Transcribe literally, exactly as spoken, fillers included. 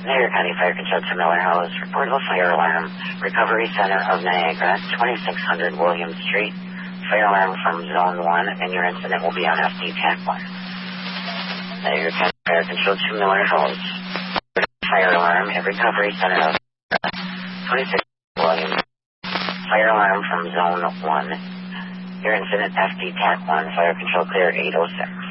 Niagara County Fire Control to Miller House. Reportable fire alarm. Recovery Center of Niagara, twenty-six hundred William Street. Fire alarm from Zone one, and your incident will be on F D TAC one. Niagara County Fire Control to Miller House. Fire alarm at Recovery Center of twenty-six William. Fire alarm from Zone one. Your incident F D TAC one. Fire Control clear eight oh six.